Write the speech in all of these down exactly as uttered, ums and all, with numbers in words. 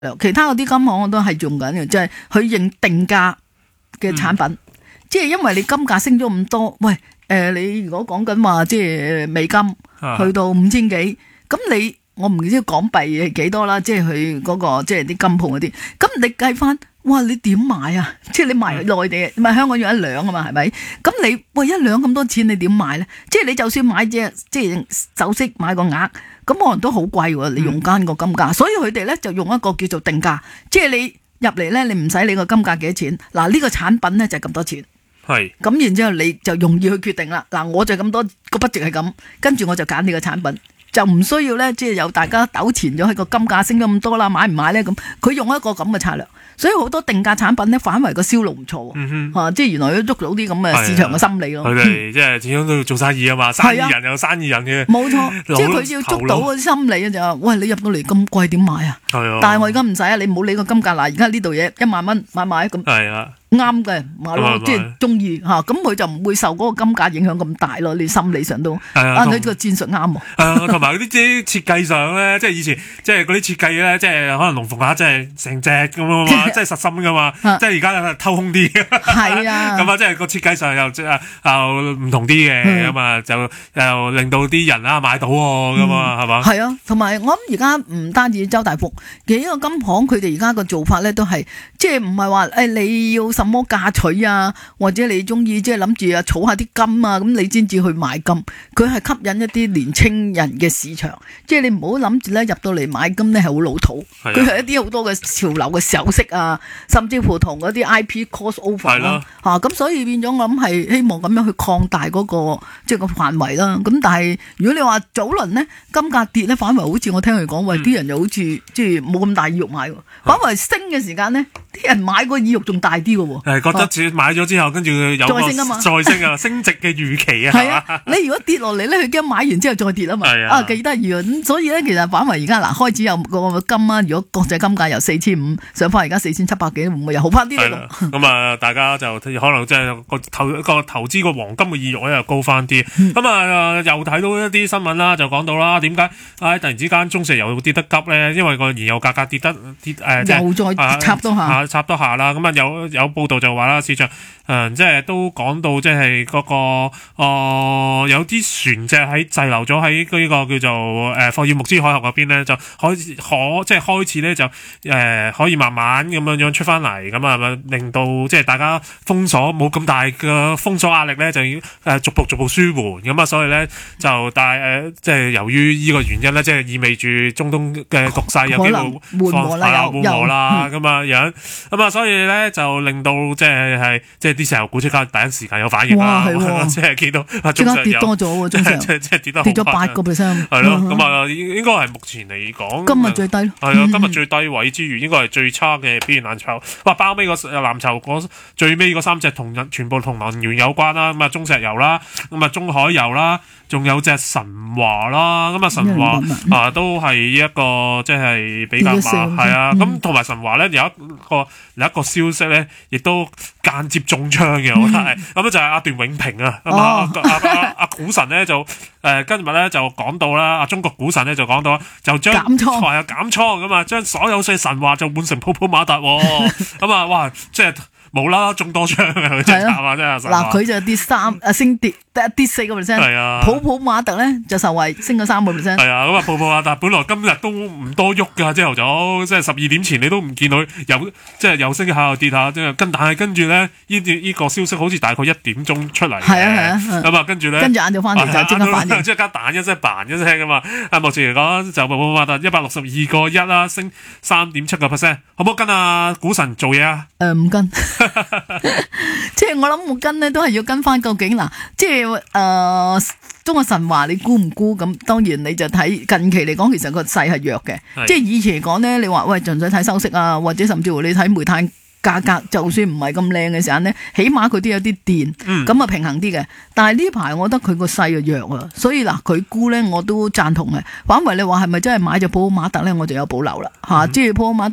其他嗰啲金行我都係用緊嘅，即係佢認定價嘅產品，嗯、即係因為你金價升咗咁多，喂，誒、呃，你如果講緊話即係美金去到五千幾，咁你我唔知港幣係幾多啦，即係佢嗰個即係啲金鋪嗰啲，咁你計翻，哇，你點買啊？即係你買內地，唔係香港要一兩啊嘛，係咪？咁你喂一兩咁多錢，你點買咧？即係你就算買隻即係首飾買個額。咁可能都好貴喎，你用間個金價，嗯、所以佢哋咧就用一個叫做定價，即係你入嚟咧，你唔使理個金價幾多錢，嗱呢、呢個產品咧就係咁多錢，係，咁然之後你就容易去決定啦，嗱我就咁多個 budget 係咁，跟住我就揀呢個產品，就唔需要咧即係有大家糾纏咗喺個金價升咗咁多啦，買唔買咧咁，佢用一個咁嘅策略。所以好多定價產品咧，反為個銷路唔錯，嗯、啊，即係原來都捉到啲咁嘅市場嘅心理咯。佢哋即係始終都要做生意啊嘛，生意人有生意人嘅。 冇錯，即係佢要捉到個心理啊！就話喂，你入到嚟咁貴點買啊？係啊。但係我而家唔使啊，你唔好理個金價啦。而家呢度嘢一萬蚊買買咁。係啊。啱嘅，買咯，即係中意吓，咁佢就唔會受嗰個金價影響咁大咯。你心理上都啊，你個戰術啱喎。 誒，同埋嗰啲啲設計上咧，即係以前即係嗰啲設計咧，即係可能龍鳳鈪即係成隻咁啊嘛，即係實心噶嘛，即係而家偷空啲。係啊，咁啊，即係個設計上又即係又唔同啲嘅，咁啊就又令到啲人啊買到噶嘛，係嘛？ 係啊，同埋我諗而家唔單止周大福，幾個金行佢哋而家個做法咧都係，即係唔係話誒你要。什麼嫁娶啊，或者你中意即係諗住啊儲下啲金啊，咁你先至去買金。佢係吸引一啲年青人嘅市場，即係你唔好諗住咧入到嚟買金咧係好老土。佢係、啊、一啲好多嘅潮流嘅首飾啊，甚至乎同嗰啲 I P cross over 啦嚇。咁所以變咗我諗係希望咁樣去擴大嗰、嗰個即係個範圍啦。咁但係如果你話早輪呢，金價跌咧，反為好似我聽佢講，喂啲人又好似即係冇咁大意欲買喎。反為升嘅時間呢，啲人買個意欲仲大啲嘅。 誒，覺得自己買咗之後，跟住有個再升啊嘛， 再升啊，升值嘅預期啊， 係啊，你如果跌落嚟咧，佢驚買完之後再跌啊嘛，啊幾得意啊！咁所以咧，其實反為而家嗱，開始有個金啊，如果國際金價由四千五上翻而家四千七百幾，會唔會又好翻啲咧？ 咁啊，大家就可能即係個投個投資個黃金嘅意欲咧又高翻啲。咁啊，又睇到一啲新聞啦，就講到啦，點解啊突然之間中石油跌得急咧？因為個燃油價格跌得跌誒， 又再插多下， 插多下啦。咁啊有有報道就話啦，市場誒、嗯、即係都講到即係嗰、那個誒、呃、有啲船隻喺滯留咗喺呢個叫做誒霍爾木茲海峽嗰邊咧，就可可即係開始咧就誒、呃、可以慢慢咁樣樣出翻嚟，咁啊令到即係大家封鎖冇咁大嘅封鎖壓力咧，就要誒逐步逐步舒緩，咁啊所以咧就但係誒即係由於呢個原因咧，即係意味住中東嘅局勢有機會緩和啦， 緩和啦咁啊樣，咁啊所以咧就令到即係係即係啲石油股即刻第一時間有反應啦，即係見到即刻跌多咗喎，中石油即係跌得跌咗八個 percent， 係咯，咁啊應該係目前嚟講今日最低， 係啊，今日最低位之餘應該係最差嘅表現藍籌。哇，包尾個藍籌嗰最尾嗰三隻同全部同能源有關啦，咁啊中石油啦，咁啊中海油啦，仲有隻神華啦，咁啊神華啊都係一個即係比較慢，係啊，咁同埋神華咧有一個有一個消息咧，亦都間接中槍嘅，我覺得係咁就係阿段永平啊，咁啊阿阿阿股神咧就誒今日咧就講到啦，阿中國股神咧就講到就將減倉係啊減倉咁啊，將所有嘅神華就換成泡泡瑪特，咁啊哇即係。冇啦，中多槍啊！佢真係慘啊，真係。 嗱，佢就跌三，啊升跌得跌四個 percent。係啊。泡泡瑪特咧就受惠升咗三個 percent。係啊，咁啊泡泡瑪特本來今日都唔多喐㗎，朝頭早即係十二點前你都唔見到有即係又升下又跌下，即係跟但係跟住咧呢段呢個消息好似大概一點鐘出嚟。係啊係啊。咁啊跟住咧，跟住晏晝翻嚟就即刻反應，即刻彈一聲嘭一聲㗎嘛。啊目前嚟講就泡泡瑪特一百六十二個一啦，升三點七個 percent，好唔好跟啊股神做嘢啊？誒唔跟。即係我諗我跟咧都係要跟翻究竟嗱，即係誒、呃、中國神華你估唔估？咁當然你就睇近期嚟講，其實個勢係弱嘅。即係以前嚟講咧，你話喂純粹睇收息啊，或者甚至乎你睇煤炭價格，就算唔係咁靚嘅時候咧，起碼佢都有啲電，咁啊、嗯、平衡啲嘅。但係呢排我覺得佢個勢就弱啊，所以嗱佢估咧我都贊同嘅。反為你話係咪真係買咗泡泡瑪特咧，我就有保留啦吓。即係泡泡瑪特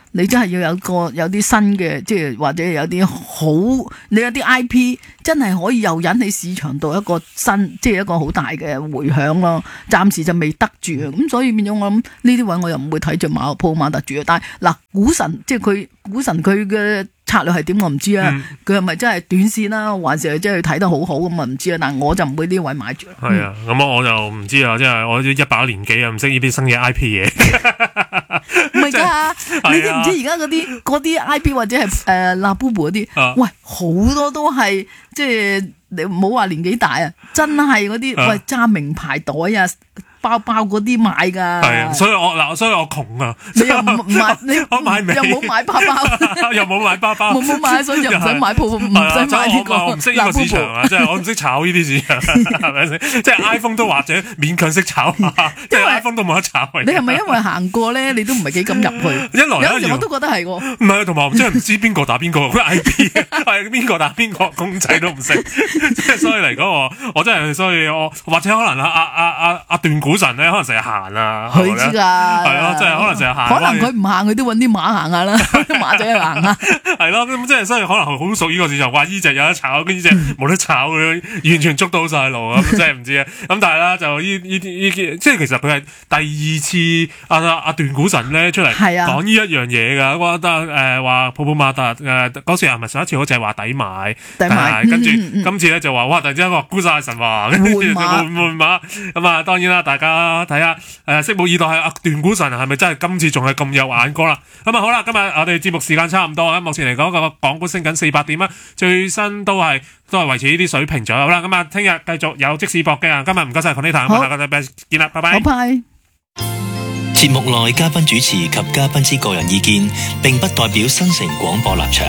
你真係要有個有啲新嘅，即係或者有啲好，你有啲 I P 真係可以又引起市場度一個新，即係一個好大嘅迴響咯。暫時就未得住，咁所以變咗我諗呢啲位我又唔會睇住馬鋪馬特住。但係嗱，股神即係佢股神佢嘅策略係點我唔知啊，佢係咪真係短線啦，還是係真係睇得好好咁啊唔知啊。但係我就唔會呢位買住。 係啊，咁我就唔知啊，即係我一把年紀啊，唔識呢啲新嘅 I P 嘢。 唔係㗎，你知唔知而家嗰啲嗰啲 I P 或者係誒納布布嗰啲，喂好多都係即係你唔好話年紀大啊，真係嗰啲喂揸名牌袋啊。包包嗰啲買噶， 係啊，所以我嗱，所以我窮啊， 你又唔買，你我買未， 又冇買包包， 又冇買包包， 冇冇買，所以又唔使買鋪，唔使買呢個。 我唔識呢個市場啊，即係我唔識炒呢啲市場，係咪先？即係 iPhone 都或者勉強識炒，即係 iPhone 都冇得炒。 你係咪因為行過咧？你都唔係幾敢入去？ 一來有時我都覺得係喎。 唔係，同埋即係唔知邊個打邊個 I P， 係邊個打邊個公仔都唔識，即係所以嚟講我我真係，所以我或者可能阿阿阿阿段股神咧，可能成日行啊， 佢知㗎， 係咯，即係可能成日行。 可能佢唔行，佢都揾啲馬行下啦，馬仔去行下。 係咯，咁即係所以可能好熟呢個市場，話呢隻有得炒，跟住呢隻冇得炒，佢完全捉到晒路啊！真係唔知啊。咁但係啦，就呢呢啲呢啲，即係其實佢係第二次阿阿阿段股神咧出嚟講呢一樣嘢㗎。我覺得誒話普普馬特誒嗰時係咪上一次好似係話抵買， 抵買， 跟住今次咧就話哇突然之間話沽晒神話，跟住換換馬咁啊！當然啦，大家睇下誒，拭目以待係阿段股神係咪真係今次仲係咁有眼光啦？咁啊好啦，今日我哋節目時間差唔多啊，目前嚟講個港股升緊四百點啊，最新都係都係維持呢啲水平左右啦。咁啊，聽日繼續有即時搏擊啊！今日唔該晒Connie，咁下個禮拜見啦，拜拜。 好拜。 節目內嘉賓主持及嘉賓之個人意見，並不代表新城廣播立場。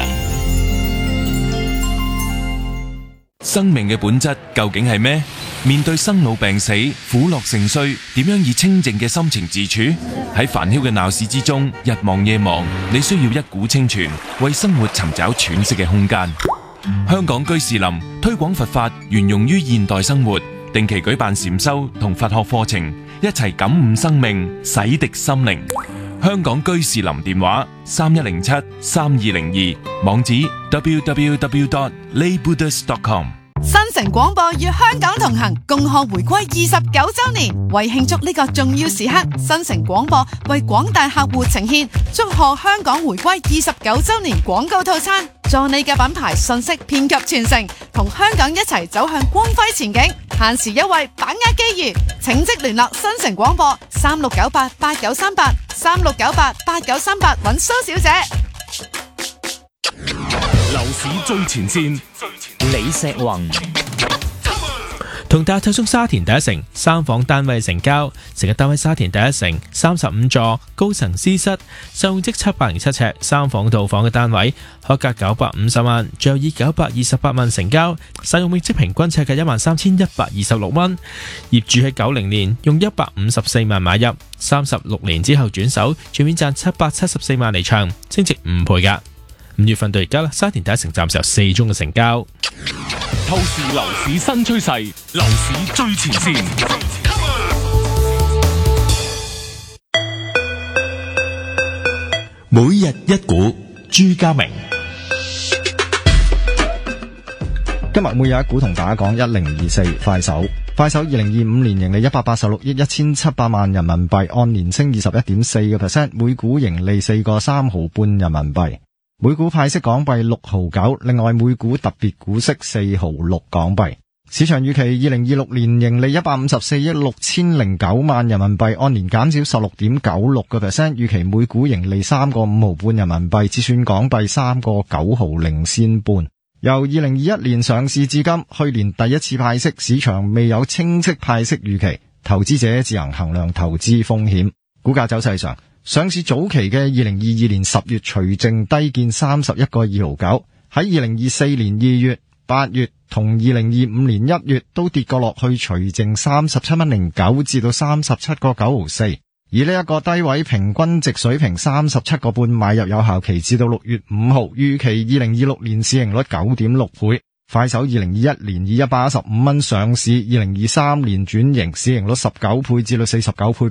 生命嘅本質究竟係咩？面對生老病死、苦樂盛衰，點樣以清靜嘅心情自處？喺煩囂嘅鬧市之中，日忙夜忙，你需要一股清泉，為生活尋找喘息嘅空間。香港居士林推廣佛法，沿用於現代生活，定期舉辦禪修同佛學課程，一齊感悟生命，洗滌心靈。香港居士林電話三一零七三二零二，網址 double-u double-u double-u dot lay buddhist dot com。 新城廣播與香港同行，共賀回歸二十九周年。為慶祝呢個重要時刻，新城廣播為廣大客戶呈現祝賀香港回歸二十九周年廣告套餐，助你嘅品牌信息遍及全城，同香港一齊走向光輝前景。限時優惠，把握機遇，請即聯絡新城廣播三六九八八九三八三六九八八九三八揾蘇小姐。 樓市最前線，李石宏同大家睇出沙田第一城三房單位成交，成日單位沙田第一城三十五座高層私室，實用積七百零七尺三房套房嘅單位，可價九百五十萬，最後以九百二十八萬成交，實用面積平均尺價一萬三千一百二十六蚊。業主喺九零年用一百五十四萬買入，三十六年之後轉手，全面賺七百七十四萬離場，升值五倍㗎。五月份到而家啦，沙田第一城暫時有四宗嘅成交。透視樓市新趨勢，樓市最前線。 每日一股，朱家明。今日每日一股同大家講一零二四快手。快手二零二五年盈利一百八十六億一千七百萬人民幣，按年升二十一點四個 percent， 每股盈利四個三毫半人民幣。每股派息港幣六毫九，另外每股特別股息四毫六港幣。市場預期二零二六年盈利一百五十四億六千零九萬人民幣，按年減少十六點九六個 percent， 預期每股盈利三個五毫半人民幣，折算港幣三個九毫零仙半。由二零二一年上市至今，去年第一次派息，市場未有清晰派息預期，投資者自行衡量投資風險。股價走勢上，上市早期嘅二零二二年十月除淨低見三十一個二毫九，喺二零二四年二月、八月同二零二五年一月都跌過落去，除淨三十七蚊零九至到三十七個九毫四。以呢一個低位平均值水平三十七個半買入，有效期至到六月五號，預期二零二六年市盈率九點六倍。快手二零二一年以一百一十五蚊上市，二零二三年轉型，市盈率十九倍至到四十九倍半。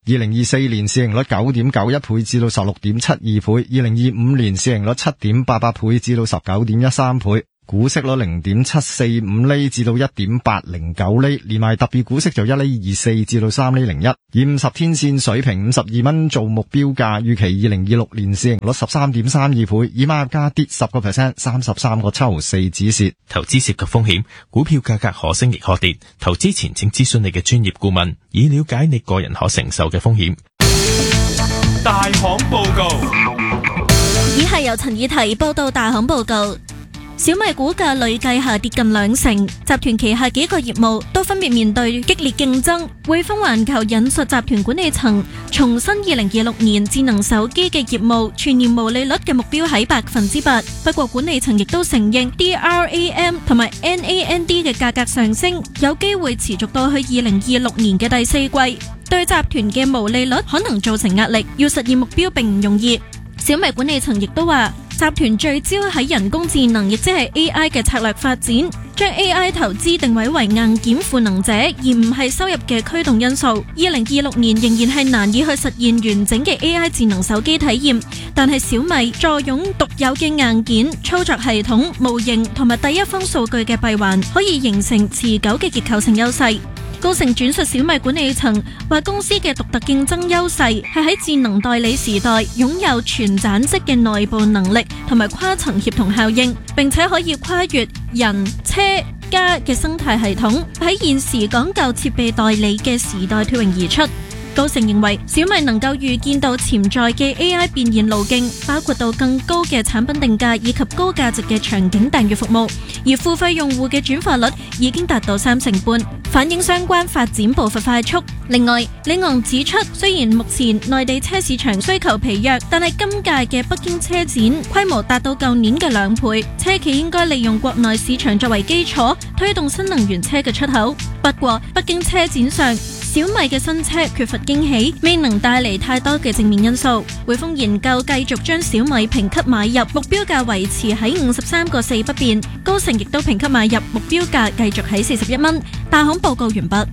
二零二四年市盈率九點九一倍至到十六點七二倍，二零二五年市盈率七點八八倍至到十九點一三倍。股息率零點七四五厘至到一點八零九厘，連埋特別股息就一厘二四至到三厘零一，以五十天線水平五十二蚊做目標價，預期二零二六年市盈率十三點三二倍，以買入價跌十個 percent， 三十三個七毫四止蝕。 投資涉及風險，股票價格可升亦可跌，投資前請諮詢你嘅專業顧問，以了解你個人可承受嘅風險。 大行報告， 以下由陳以提報道大行報告。小米股價累計下跌近兩成，集團旗下幾個業務都分別面對激烈競爭。匯豐環球引述集團管理層重申二零二六年智能手機嘅業務全年毛利率嘅目標喺百分之八。不過管理層亦都承認 D R A M 同埋 N A N D 嘅價格上升有機會持續到去二零二六年嘅第四季，對集團嘅毛利率可能造成壓力，要實現目標並唔容易。小米管理層亦都話，集團聚焦喺人工智能，亦即係 A I 嘅策略發展，將 A I 投資定位為硬件賦能者，而唔係收入嘅驅動因素。二零二六年仍然係難以去實現完整嘅 A I 智能手機體驗，但係小米坐擁獨有嘅硬件、操作系統、模型同埋第一方數據嘅閉環，可以形成持久嘅結構性優勢。高盛轉述小米管理層話，公司嘅獨特競爭優勢係喺智能代理時代擁有全攢式嘅內部能力同埋跨層協同效應，並且可以跨越人、車、家嘅生態系統，喺現時講究設備代理嘅時代脫穎而出。高盛認為小米能夠預見到潛在嘅 A I 變現路徑，包括到更高嘅產品定價以及高價值嘅場景訂閱服務，而付費用戶嘅轉化率已經達到三成半，反映相關發展步伐快速。另外，李昂指出，雖然目前內地車市場需求疲弱，但係今屆嘅北京車展規模達到舊年嘅兩倍，車企應該利用國內市場作為基礎，推動新能源車嘅出口。不過，北京車展上小米嘅新車缺乏驚喜，未能帶嚟太多嘅正面因素。匯豐研究繼續將小米評級買入目標價維持喺五十三個四不變，高盛亦都評級買入目標價繼續喺四十一蚊。大行報告完畢。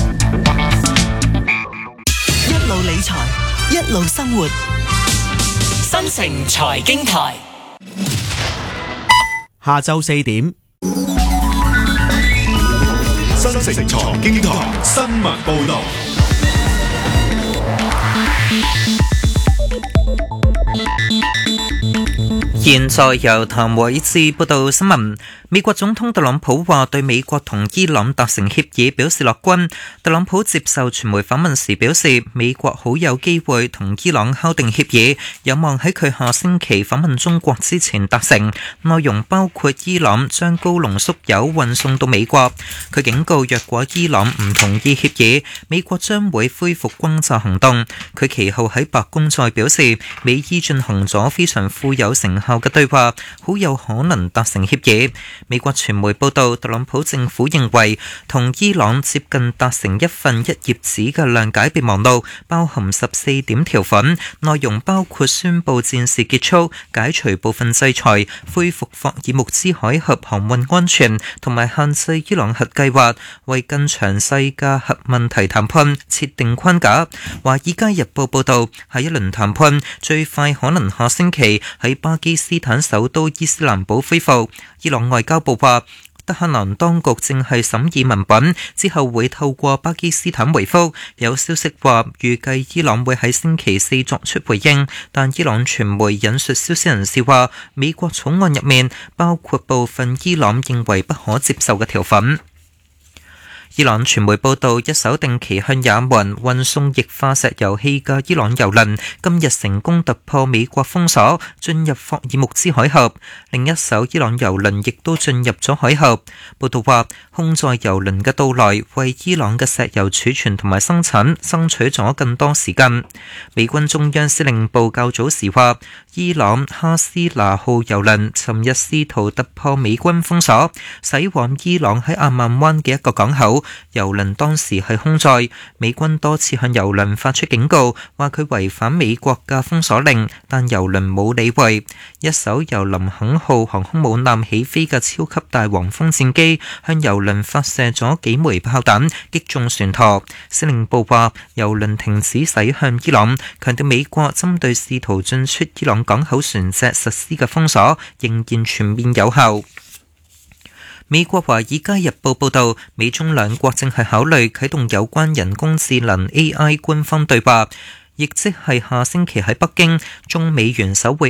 一路理財，一路生活，新城財經台。 下晝四點。 新城財經台新聞報道。 現在由譚偉志報道新聞。美國總統特朗普話對美國同伊朗達成協議表示樂觀。特朗普接受傳媒訪問時表示，美國好有機會同伊朗敲定協議，有望喺佢下星期訪問中國之前達成。內容包括伊朗將高濃縮鈾運送到美國。佢警告，若果伊朗唔同意協議，美國將會恢復轟炸行動。佢其後喺白宮再表示，美伊進行咗非常富有成效嘅對話，好有可能達成協議。美國傳媒報道，特朗普政府認為同伊朗接近達成一份一頁紙嘅諒解備忘錄，包含十四點條款，內容包括宣布戰事結束、解除部分制裁、恢復霍爾木茲海峽航運安全，同埋限制伊朗核計劃，為更詳細嘅核問題談判設定框架。華爾街日報報道，下一輪談判最快可能下星期喺巴基斯坦首都伊斯蘭堡恢復。伊朗外交部話，德黑蘭當局正係審議文本，之後會透過巴基斯坦回覆。有消息話，預計伊朗會喺星期四作出回應，但伊朗傳媒引述消息人士話，美國草案入面包括部分伊朗認為不可接受嘅條款。伊朗傳媒報道，一艘定期向也門運送液化石油氣嘅伊朗油輪今日成功突破美國封鎖，進入霍爾木茲海峽。另一艘伊朗油輪亦都進入咗海峽。報道話，空載油輪嘅到來為伊朗嘅石油儲存同埋生產爭取咗更多時間。美軍中央司令部較早時話，伊朗哈斯拿號油輪尋日試圖突破美軍封鎖，駛往伊朗喺阿曼灣嘅一個港口。油輪當時係空載，美軍多次向油輪發出警告，話佢違反美國嘅封鎖令，但油輪冇理會。一艘由林肯號航空母艦起飛嘅超級大黃蜂戰機向油輪輪發射咗幾枚炮彈，擊中船舵。司令部話，油輪停止駛向伊朗，強調美國針對試圖進出伊朗港口船隻實施嘅封鎖仍然全面有效。美國《華爾街日報》報導，美中兩國正係考慮啟動有關人工智能 A I 官方對話，亦即係下星期喺北京中美元首會